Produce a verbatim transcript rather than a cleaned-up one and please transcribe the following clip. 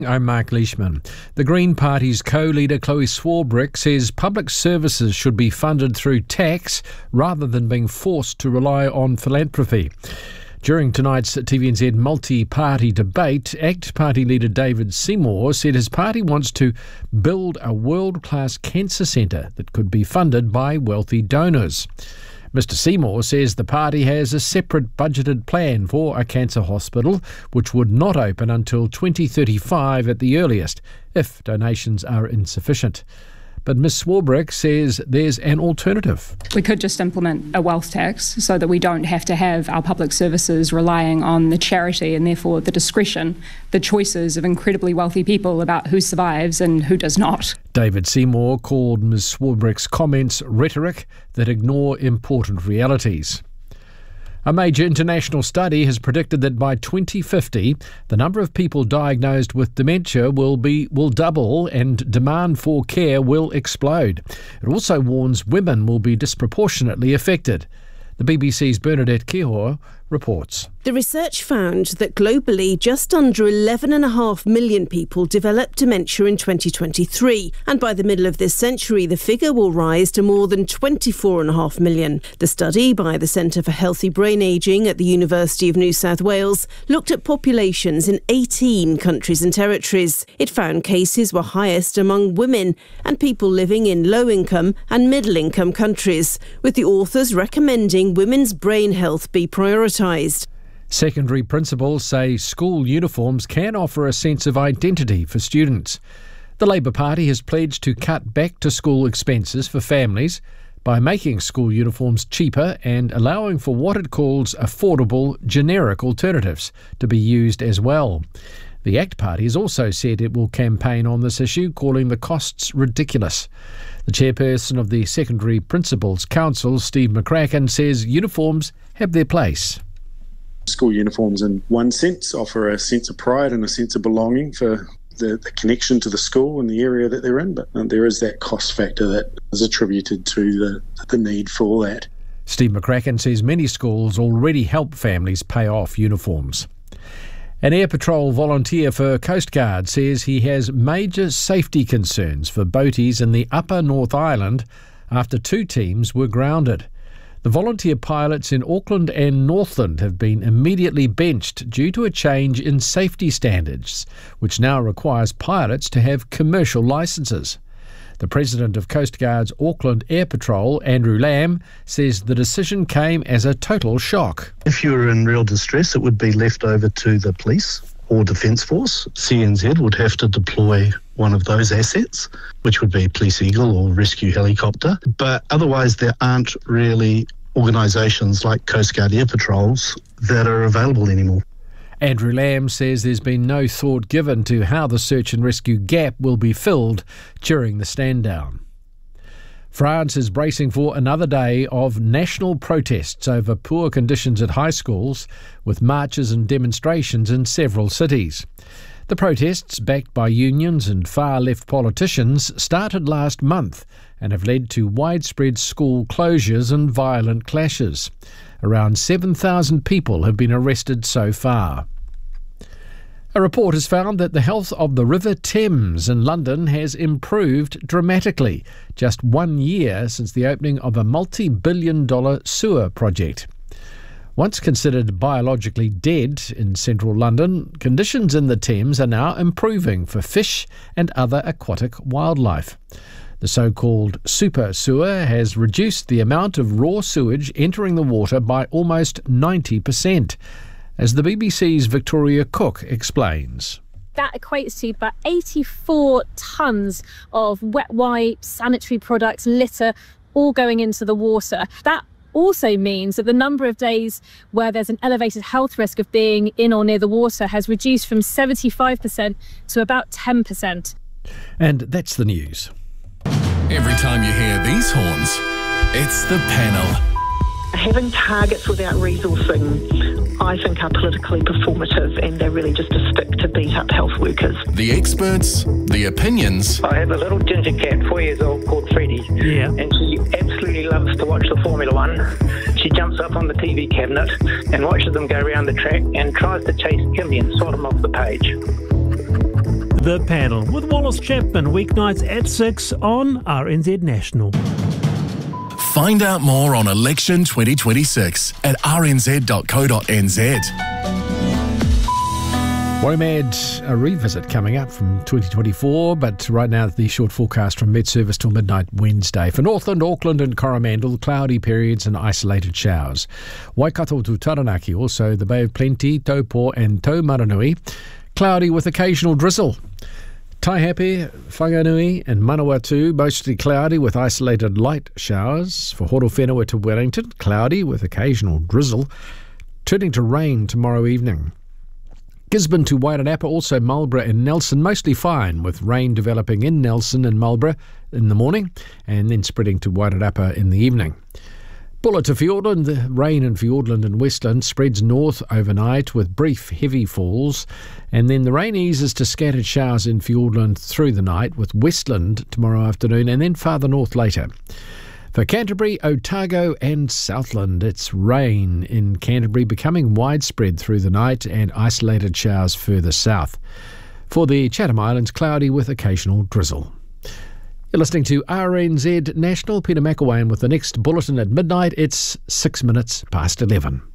I'm Mark Leishman. The Green Party's co-leader Chloe Swarbrick says public services should be funded through tax rather than being forced to rely on philanthropy. During tonight's T V N Z multi-party debate, ACT Party leader David Seymour said his party wants to build a world-class cancer centre that could be funded by wealthy donors. Mister Seymour says the party has a separate budgeted plan for a cancer hospital, which would not open until twenty thirty-five at the earliest, if donations are insufficient. But Miz Swarbrick says there's an alternative. We could just implement a wealth tax so that we don't have to have our public services relying on the charity and therefore the discretion, the choices of incredibly wealthy people about who survives and who does not. David Seymour called Miz Swarbrick's comments rhetoric that ignore important realities. A major international study has predicted that by twenty fifty, the number of people diagnosed with dementia will be will double and demand for care will explode. It also warns women will be disproportionately affected. The B B C's Bernadette Kehoe reports. The research found that globally just under eleven point five million people developed dementia in twenty twenty-three, and by the middle of this century the figure will rise to more than twenty-four point five million. The study by the Centre for Healthy Brain Ageing at the University of New South Wales looked at populations in eighteen countries and territories. It found cases were highest among women and people living in low-income and middle-income countries, with the authors recommending women's brain health be prioritised. Secondary principals say school uniforms can offer a sense of identity for students. The Labour Party has pledged to cut back-to-school expenses for families by making school uniforms cheaper and allowing for what it calls affordable, generic alternatives to be used as well. The ACT Party has also said it will campaign on this issue, calling the costs ridiculous. The chairperson of the Secondary Principals Council, Steve McCracken, says uniforms have their place. School uniforms, in one sense, offer a sense of pride and a sense of belonging for the, the connection to the school and the area that they're in, but there is that cost factor that is attributed to the, the need for that. Steve McCracken says many schools already help families pay off uniforms. An Air Patrol volunteer for Coast Guard says he has major safety concerns for boaties in the Upper North Island after two teams were grounded. The volunteer pilots in Auckland and Northland have been immediately benched due to a change in safety standards, which now requires pilots to have commercial licences. The president of Coast Guard's Auckland Air Patrol, Andrew Lamb, says the decision came as a total shock. If you were in real distress, it would be left over to the police or Defence Force. C N Z would have to deploy one of those assets, which would be Police Eagle or Rescue Helicopter. But otherwise, there aren't really organisations like Coast Guard Air Patrols that are available anymore. Andrew Lamb says there's been no thought given to how the search and rescue gap will be filled during the stand down. France is bracing for another day of national protests over poor conditions at high schools, with marches and demonstrations in several cities. The protests, backed by unions and far-left politicians, started last month and have led to widespread school closures and violent clashes. Around seven thousand people have been arrested so far. A report has found that the health of the River Thames in London has improved dramatically, just one year since the opening of a multi-billion dollar sewer project. Once considered biologically dead in central London, conditions in the Thames are now improving for fish and other aquatic wildlife. The so-called super sewer has reduced the amount of raw sewage entering the water by almost ninety percent, as the B B C's Victoria Cook explains. That equates to about eighty-four tonnes of wet wipes, sanitary products, litter, all going into the water. That also means that the number of days where there's an elevated health risk of being in or near the water has reduced from seventy-five percent to about ten percent. And that's the news. Every time you hear these horns, it's the panel. Having targets without resourcing, I think, are politically performative, and they're really just a stick to beat up health workers. The experts, the opinions. I have a little ginger cat, four years old, called Freddie. Yeah. And she absolutely loves to watch the Formula One. She jumps up on the T V cabinet and watches them go around the track and tries to chase Kimmy and swat him off the page. The Panel with Wallace Chapman, weeknights at six on R N Z National. Find out more on election twenty twenty-six at r n z dot co dot n z. WOMAD, a revisit coming up from twenty twenty-four, but right now the short forecast from mid-service till midnight Wednesday. For Northland, Auckland and Coromandel, cloudy periods and isolated showers. Waikato to Taranaki, also the Bay of Plenty, Taupo and Taumaranui, cloudy with occasional drizzle. Taihape, Whanganui and Manawatu, mostly cloudy with isolated light showers. For Horowhenua to Wellington, cloudy with occasional drizzle, turning to rain tomorrow evening. Gisborne to Wairarapa, also Marlborough and Nelson, mostly fine, with rain developing in Nelson and Marlborough in the morning and then spreading to Wairarapa in the evening. Bulla to Fiordland, the rain in Fiordland and Westland spreads north overnight with brief heavy falls, and then the rain eases to scattered showers in Fiordland through the night, with Westland tomorrow afternoon and then farther north later. For Canterbury, Otago and Southland, it's rain in Canterbury becoming widespread through the night and isolated showers further south. For the Chatham Islands, cloudy with occasional drizzle. You're listening to R N Z National. Peter McElwain with the next bulletin at midnight. It's six minutes past eleven.